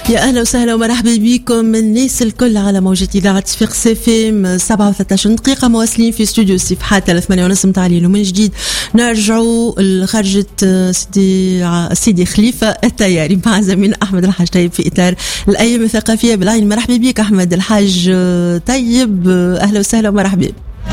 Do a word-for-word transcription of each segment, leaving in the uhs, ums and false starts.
يا أهلا وسهلا ومرحبا بكم الناس الكل على موجة إذاعة صفاق سفام سبعة وثلاثة عشر دقيقة مواصلين في استوديو سفحات على ثمانية ونص متاع الليل. ومن جديد نرجعوا لخرجة سيدي سيدي خليفة الطياري مع زميلنا أحمد الحاج طيب في إطار الأيام الثقافية بالعين. مرحبا بك أحمد الحاج طيب، أهلا وسهلا ومرحبا.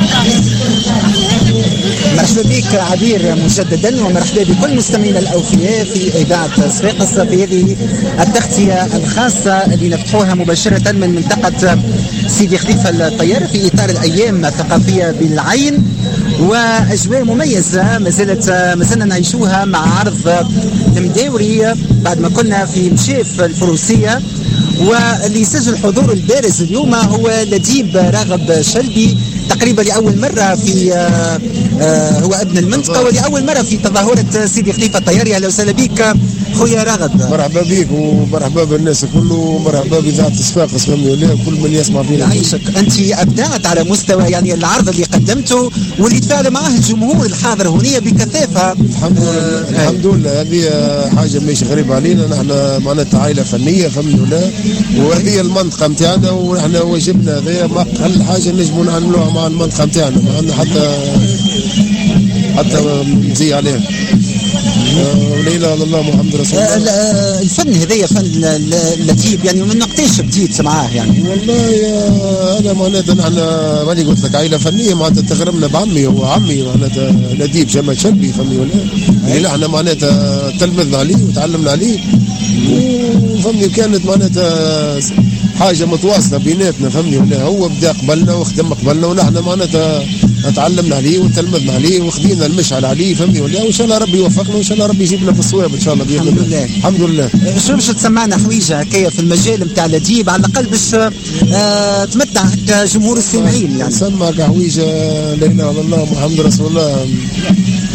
مرحبا بك عبير مجددا، ومرحبا بكل مستمعينا الاوفياء في اذاعه صفاقس في هذه التغطيه الخاصه اللي نفتحوها مباشره من منطقه سيدي خليفه الطيار في اطار الايام الثقافيه بالعين، واجواء مميزه ما زالت ما زلنا نعيشوها مع عرض المداوري بعد ما كنا في مشاف الفروسيه. واللي يسجل حضور البارز اليوم هو لديب راغب شلبي، تقريبا لأول مرة في آآ آآ هو ابن المنطقة ولأول مرة في تظاهرة سيدي خليفة الطياري. أهلا وسهلا بك خويا راغب. مرحبا بك ومرحبا بالناس الكل ومرحبا بإذاعة صفاقس وكل من يسمع فينا. يعيشك. أنت أبدعت على مستوى يعني العرض اللي قدمته واللي تفاعل معه الجمهور الحاضر هنا بكثافة. الحمد لله الحمد لله، هذه حاجة مش غريبة علينا، نحن معناتها عائلة فنية الحمد لله، وهذه المنطقة نتاعنا ونحن واجبنا هذا ما أقل حاجة نجموا نعملوها مع المنطقة نتاعنا، ما عندنا حتى حتى نزي عليها. لا اله الا الله محمد رسول الله. الفن هذايا فن لطيف يعني، من نقطيش بديت معاه يعني؟ والله انا معناتها نحن ماني قلت لك عائله فنيه، معناتها تغرمنا بعمي وعمي معناتها لديب جمال شلبي فهمني ولا اللي احنا معناتها تلمذنا عليه وتعلمنا عليه، وفهمني كانت معناتها حاجه متواصله بيناتنا فهمني ولا. هو بدا قبلنا وخدم قبلنا ونحن معناتها تعلمنا عليه وتلمذنا عليه وخدينا المشعل عليه فهمني ولا. وان شاء الله ربي يوفقنا وان شاء الله ربي يجيبنا في الصواب ان شاء الله باذن الله. الحمد لله الحمد لله. شنو باش تسمعنا حويجه هكايا في المجال نتاع الاديب على الاقل باش آه تمتع هكا جمهور السامعين يعني؟ نسمعك حويجه لا اله الا الله محمد رسول الله.